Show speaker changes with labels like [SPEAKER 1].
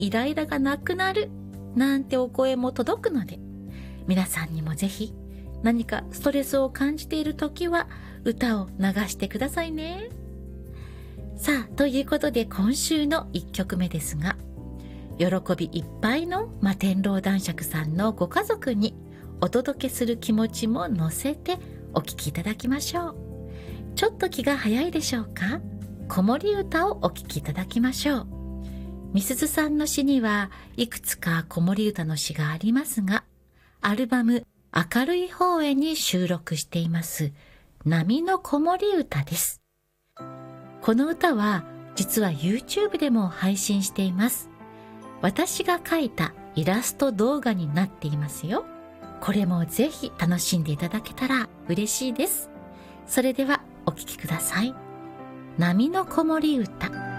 [SPEAKER 1] イライラがなくなるなんてお声も届くので、皆さんにもぜひ何かストレスを感じている時は歌を流してくださいね。さあ、ということで今週の1曲目ですが、喜びいっぱいの摩天楼男爵さんのご家族にお届けする気持ちも乗せてお聴きいただきましょう。ちょっと気が早いでしょうか？子守歌をお聴きいただきましょう。みすずさんの詩にはいくつか子守歌の詩がありますが、アルバム明るい方へに収録しています波の子守歌です。この歌は実は YouTube でも配信しています。私が描いたイラスト動画になっていますよ。これもぜひ楽しんでいただけたら嬉しいです。それではお聴きください。波の子守歌。